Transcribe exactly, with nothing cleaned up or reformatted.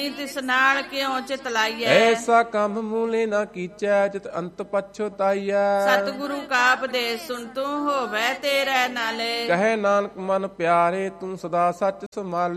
ਭਾਈ ਤਿਸ ਨਾਲ ਕਿਉ ਚਿਤ ਲਾਈਐ। ਐਸਾ ਕੰਮ ਮੂਲੇ ਨਾ ਕੀਚੈ ਜਿਤ ਅੰਤ ਪਛੁਤਾਈਐ। ਸਤਿਗੁਰੂ ਕਾ ਉਪਦੇਸ਼ ਸੁਣ ਤੂੰ ਹੋਵੈ ਤੇਰੇ ਨਾਲੇ। ਕਹੈ ਨਾਨਕ ਮਨ ਪਿਆਰੇ ਤੂੰ ਸਦਾ ਸੱਚ ਸੰਭਾਲੇ।